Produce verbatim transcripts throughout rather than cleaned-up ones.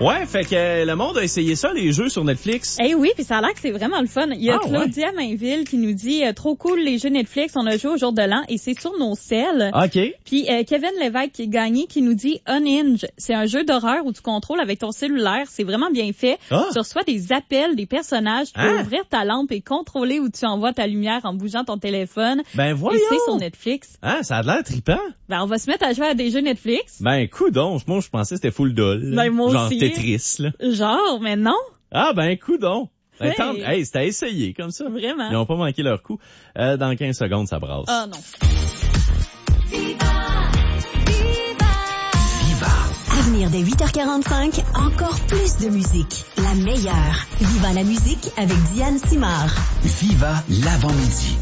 Ouais, fait que euh, le monde a essayé ça, les jeux sur Netflix. Eh oui, puis ça a l'air que c'est vraiment le fun. Il y a Ah, Claudia ouais. Mainville qui nous dit euh, trop cool les jeux Netflix, on a joué au jour de l'an et c'est sur nos selles. OK. Puis euh, Kevin Lévesque qui est gagné qui nous dit Unhinge, c'est un jeu d'horreur où tu contrôles avec ton cellulaire, c'est vraiment bien fait. Ah. Tu reçois des appels des personnages, tu peux Ah. ouvrir ta lampe et contrôler où tu envoies ta lumière en bougeant ton téléphone. Ben voyons. Et c'est sur Netflix. Ah, ça a l'air trippant. Ben on va se mettre à jouer à des jeux Netflix. Ben coudonc, moi je pensais que c'était full doll. Ben moi genre aussi. Tetris là. Genre, mais non. Ah ben coudonc. Ben, Hey. tant- hey, c'était à essayer comme ça. Vraiment. Ils n'ont pas manqué leur coup. Euh, dans quinze secondes, ça brasse. Ah non. À venir dès huit heures quarante-cinq, encore plus de musique. La meilleure. Viva la musique avec Diane Simard. Viva l'avant-midi.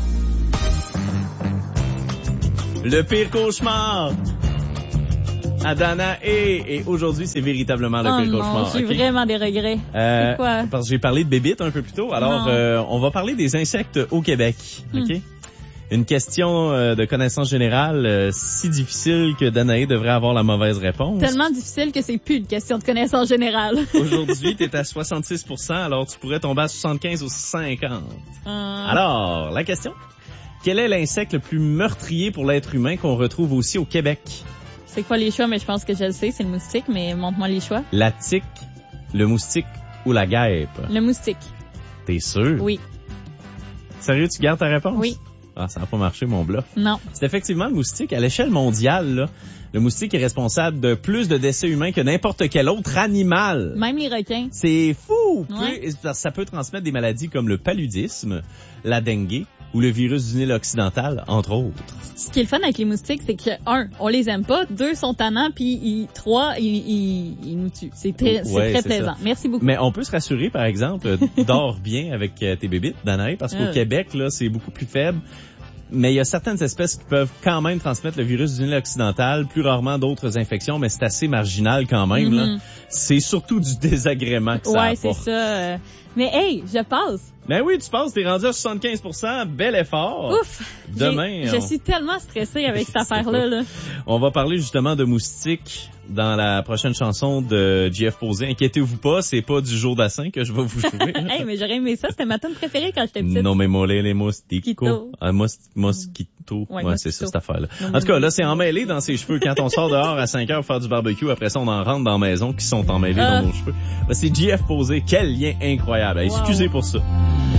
Le pire cauchemar. Adana et, et aujourd'hui, c'est véritablement le Oh pire non, cauchemar. j'ai okay? vraiment des regrets. Euh, C'est quoi? Parce que j'ai parlé de bébites un peu plus tôt. Alors, euh, on va parler des insectes au Québec. Hmm. OK? Une question euh, de connaissance générale euh, si difficile que Danae devrait avoir la mauvaise réponse. Tellement difficile que c'est plus une question de connaissance générale. Aujourd'hui, tu es à soixante-six pour cent, alors tu pourrais tomber à soixante-quinze ou cinquante. Euh... Alors, la question. Quel est l'insecte le plus meurtrier pour l'être humain qu'on retrouve aussi au Québec? C'est quoi les choix? Mais je pense que je le sais, c'est le moustique, mais montre-moi les choix. La tique, le moustique ou la guêpe? Le moustique. T'es sûr? Oui. Sérieux, tu gardes ta réponse? Oui. Ah, ça n'a pas marché, mon bluff. Non. C'est effectivement le moustique. À l'échelle mondiale, là, le moustique est responsable de plus de décès humains que n'importe quel autre animal. Même les requins. C'est fou! Ouais. Plus- Ça peut transmettre des maladies comme le paludisme, la dengue ou le virus du Nil occidental, entre autres. Ce qui est le fun avec les moustiques, c'est que, un, on les aime pas, deux, sont tannants, puis ils, trois, ils, ils, ils nous tuent. C'est très, c'est Ouais, très c'est plaisant. ça. Merci beaucoup. Mais on peut se rassurer, par exemple, dors bien avec euh, tes bébites, Danae, parce qu'au Euh. Québec, là, c'est beaucoup plus faible. Mais il y a certaines espèces qui peuvent quand même transmettre le virus du Nil occidental, plus rarement d'autres infections, mais c'est assez marginal quand même. là. Mhm. C'est surtout du désagrément que ça Ouais, c'est apporte. ça. euh. Mais hey, je passe. Ben oui, tu penses, t'es rendu à soixante-quinze pour cent, bel effort. Ouf. Demain, J'ai- Je on- suis tellement stressée avec cette affaire-là, là. On va parler justement de moustiques dans la prochaine chanson de J F Posé. Inquiétez-vous pas, c'est pas du jour d'Assin que je vais vous jouer. Hey, mais j'aurais aimé ça. C'était ma tune préférée quand j'étais petite. Non mais mollet les moustiques. Mosquito. Ah, mos- mosquito. Ouais, Ouais, c'est mosquito. ça cette affaire-là. Non, En tout cas, là, c'est emmêlé dans ses cheveux. Quand on sort dehors à cinq heures faire du barbecue, après ça, on en rentre dans la maison qui sont emmêlés Ah. dans nos cheveux. Ben, c'est J F Posé. Quel lien incroyable. Wow. Excusez pour ça.